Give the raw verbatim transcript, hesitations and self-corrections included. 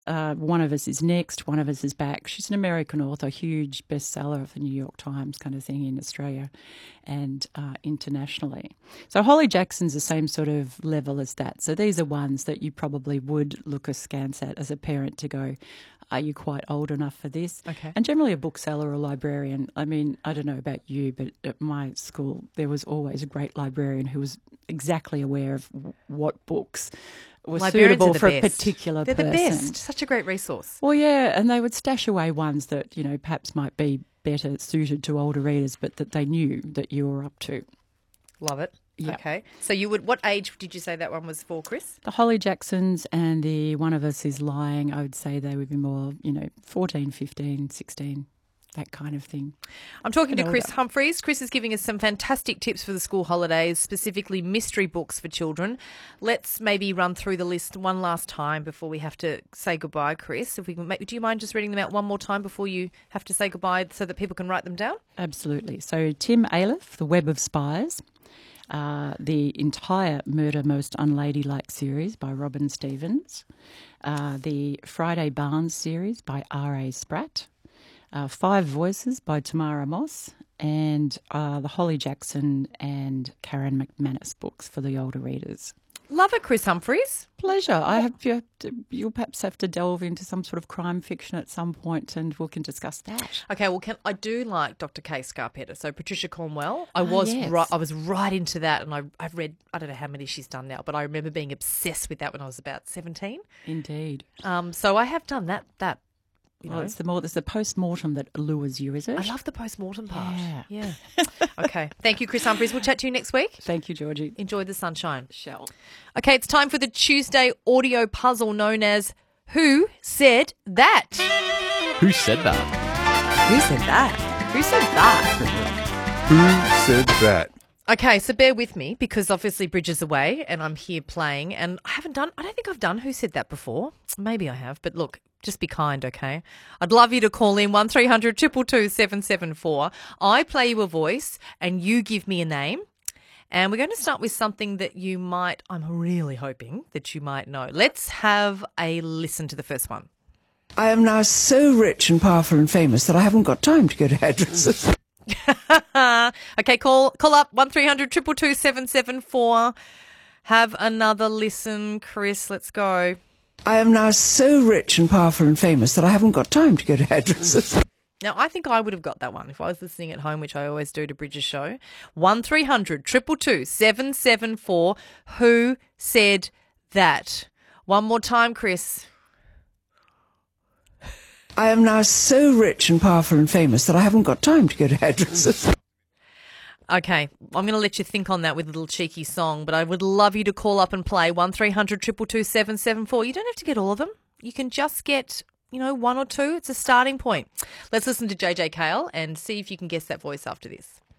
uh, One of Us is Next, One of Us is Back. She's an American author, huge bestseller of the New York Times kind of thing in Australia and uh, internationally. So Holly Jackson's the same sort of level as that. So these are ones that you probably would look askance at as a parent to go, are you quite old enough for this? Okay. And generally a bookseller or a librarian, I mean, I don't know about you, but at my school there was always a great librarian who was exactly aware of what books were Librarians suitable are the for a best. particular They're person. the best. Such a great resource. Well, yeah, and they would stash away ones that, you know, perhaps might be better suited to older readers, but that they knew that you were up to. Love it. Yeah. Okay. So you would, what age did you say that one was for, Chris? The Holly Jacksons and the One of Us is Lying, I would say they would be more, you know, fourteen, fifteen, sixteen, that kind of thing. I'm talking to And Chris older. Humphreys. Chris is giving us some fantastic tips for the school holidays, specifically mystery books for children. Let's maybe run through the list one last time before we have to say goodbye, Chris. If we can make, do you mind just reading them out one more time before you have to say goodbye so that people can write them down? Absolutely. So Tim Aleph, The Web of Spies, uh, the entire Murder Most Unladylike series by Robin Stevens, uh, the Friday Barnes series by R A Spratt, uh, Five Voices by Tamara Moss, and uh, the Holly Jackson and Karen McManus books for the older readers. Love it, Chris Humphreys. Pleasure. I hope you have to, you'll perhaps have to delve into some sort of crime fiction at some point, and we can discuss that. Okay, well, can, I do like Doctor Kay Scarpetta. So Patricia Cornwell, I Ah, was yes. right, I was right into that, and I, I've read, I don't know how many she's done now, but I remember being obsessed with that when I was about seventeen. Indeed. Um, so I have done that. That you Well, know, it's the more it's the post-mortem that allures you, is it? I love the post-mortem part. Yeah. Yeah. Okay. Thank you, Chris Humphreys. We'll chat to you next week. Thank you, Georgie. Enjoy the sunshine. Shall. Okay, it's time for the Tuesday audio puzzle known as Who Said That? Who said that? Who said that? Who said that? Who said that? Okay, so bear with me because obviously Bridge is away and I'm here playing and I haven't done, I don't think I've done Who Said That before. Maybe I have, but look, just be kind, okay? I'd love you to call in one three hundred two two two seven seven four. I play you a voice and you give me a name. And we're going to start with something that you might, I'm really hoping that you might know. Let's have a listen to the first one. I am now so rich and powerful and famous that I haven't got time to go to hairdressers. Okay, call call up one three hundred two two two seven seven four. Have another listen, Chris. Let's go. I am now so rich and powerful and famous that I haven't got time to go to hairdressers. Now, I think I would have got that one if I was listening at home, which I always do to Bridges' show. one three hundred two two two seven seven four. Who said that? One more time, Chris. I am now so rich and powerful and famous that I haven't got time to go to hairdressers. Okay, I'm going to let you think on that with a little cheeky song, but I would love you to call up and play one three hundred two two two seven seven four. You don't have to get all of them. You can just get, you know, one or two. It's a starting point. Let's listen to J J Cale and see if you can guess that voice after this.